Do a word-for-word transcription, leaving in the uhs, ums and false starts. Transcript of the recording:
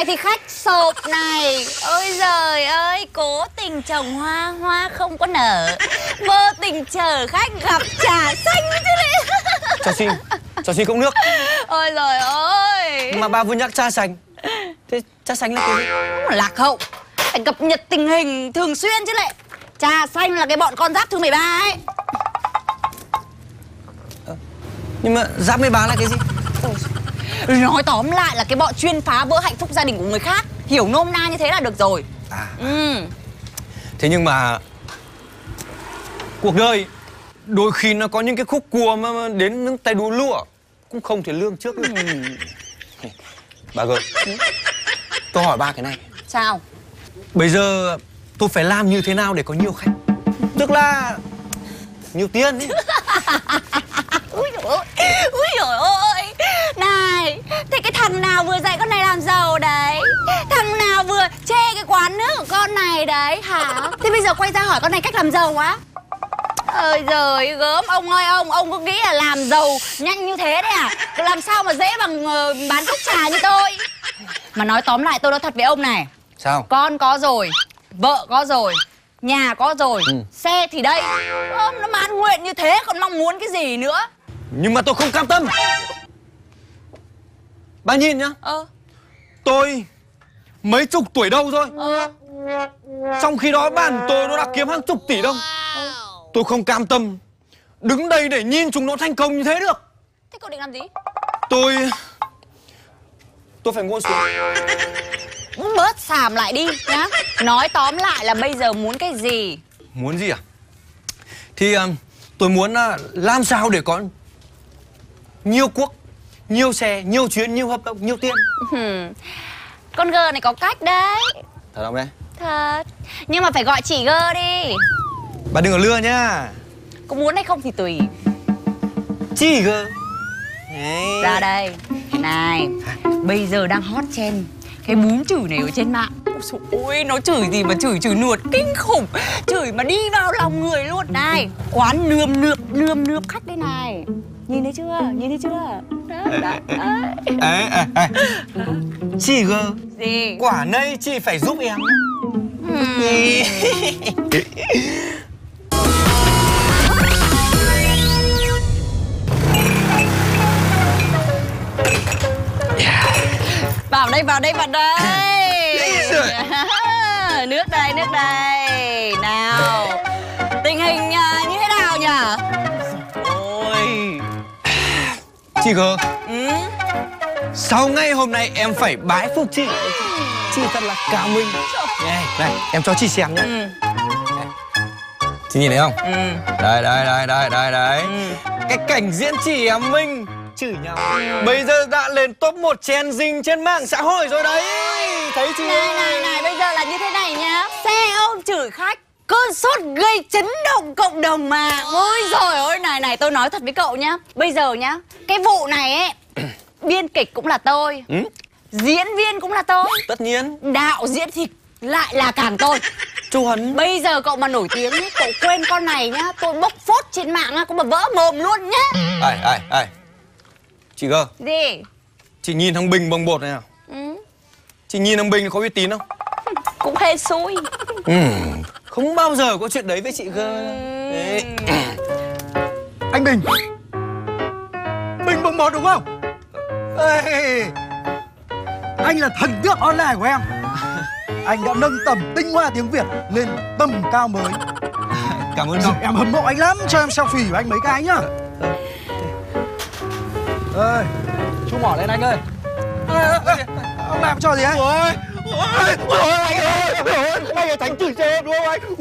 này thì khách sộp này. Ôi giời ơi, cố tình trồng hoa, hoa không có nở. Vô tình chờ khách gặp trà xanh chứ đấy. Cho xin, cho xin cốc nước. Ôi giời ơi. Mà bà vừa nhắc trà xanh. Thế trà xanh là cái gì? Lạc hậu, phải cập nhật tình hình thường xuyên chứ lại. Trà xanh là cái bọn con giáp thứ mười ba ấy. À, nhưng mà giáp mười ba là cái gì? Nói tóm lại là cái bọn chuyên phá vỡ hạnh phúc gia đình của người khác. Hiểu nôm na như thế là được rồi. À. Ừ. Thế nhưng mà cuộc đời đôi khi nó có những cái khúc cua mà đến những tay đua lụa cũng không thể lương trước được. Ừ. Bà ơi, tôi hỏi bà cái này. Sao? Bây giờ tôi phải làm như thế nào để có nhiều khách? Tức là nhiều tiền ý. Úi dồi ôi, úi dồi ôi. Này, thế cái thằng nào vừa dạy con này làm giàu đấy? Thằng nào vừa chê cái quán nước của con này đấy hả? Thế bây giờ quay ra hỏi con này cách làm giàu á? Ơi giời gớm, ông ơi ông, ông có nghĩ là làm giàu nhanh như thế đấy à? Làm sao mà dễ bằng uh, bán cốc trà như tôi? Mà nói tóm lại tôi nói thật với ông này. Sao? Con có rồi, vợ có rồi, nhà có rồi, ừ. Xe thì đây. Ơ, nó mãn nguyện như thế còn mong muốn cái gì nữa? Nhưng mà tôi không cam tâm. Bà nhìn nhá. Ờ. Tôi mấy chục tuổi đâu rồi. Ờ. Trong khi đó bản tôi nó đã kiếm hàng chục tỷ đồng. Ờ. Tôi không cam tâm đứng đây để nhìn chúng nó thành công như thế được. Thế cậu định làm gì? Tôi Tôi phải ngồi xuống. Bớt xàm lại đi nhá. Nói tóm lại là bây giờ muốn cái gì? Muốn gì à? Thì uh, tôi muốn uh, làm sao để có nhiều quốc, nhiều xe, nhiều chuyến, nhiều hợp đồng, nhiều tiền. Con Gơ này có cách đấy. Thật không đấy? Thật. Nhưng mà phải gọi chị Gơ đi. Bà đừng có lừa nhá. Có muốn hay không thì tùy. Chị Gơ. Ra đây. Này, bây giờ đang hot trend cái bún chửi này ở trên mạng. Ôi, nó chửi gì mà chửi chửi nuột kinh khủng. Chửi mà đi vào lòng người luôn. Này, quán nườm nượp nườm nượp khách đây này. Nhìn thấy chưa? Nhìn thấy chưa? Đó, đó, đó. Ê, ê, ê. Chị Gơ. Gì? Quả này chị phải giúp em. Hmm. Vào đây, vào đây, vào đây. Nước đây, nước đây. Nào, tình hình uh, như thế nào nhỉ? Ôi. Chị Gơ. Ừ? Sau ngày hôm nay em phải bái phục chị. Chị thật là cao minh. Này, này, em cho chị xem nhé. Ừ. Chị nhìn thấy không? Ừ. Đây, đây, đây, đây, đây, đây. Ừ. Cái cảnh diễn chị em Minh chửi nhau. Ừ. Bây giờ đã lên top một trending trên mạng xã hội rồi đấy. Thấy chưa? Này, này, này, bây giờ là như thế này nhá. Xe ôm chửi khách, cơn sốt gây chấn động cộng đồng mà. Ôi giời ơi, này, này, tôi nói thật với cậu nhá. Bây giờ nhá, cái vụ này ấy, biên kịch cũng là tôi. Ừ? Diễn viên cũng là tôi. Tất nhiên. Đạo diễn thì lại là càng tôi. Chuẩn. Bây giờ cậu mà nổi tiếng ấy, cậu quên con này nhá. Tôi bốc phốt trên mạng á, cũng mà vỡ mồm luôn nhá. Ai, ai, ai. Chị Gơ. Gì? Chị nhìn thằng Bình bồng bột này nào. Ừ. Chị nhìn thằng Bình có uy tín không? Cũng hên xui. Ừ. Không bao giờ có chuyện đấy với chị Gơ. Ừ. Đấy. Anh Bình. Bình bồng bột đúng không? Ê, anh là thần tượng online của em. Anh đã nâng tầm tinh hoa tiếng Việt lên tầm cao mới. Cảm ơn cậu. Em hâm mộ anh lắm. Cho em selfie của anh mấy cái nhá. Ơi, chú mỏ lên anh ơi. À, à, ông làm trò gì ấy? Ôi, ôi, ôi, anh ơi, anh ơi, anh là thánh tử cho em đúng không anh?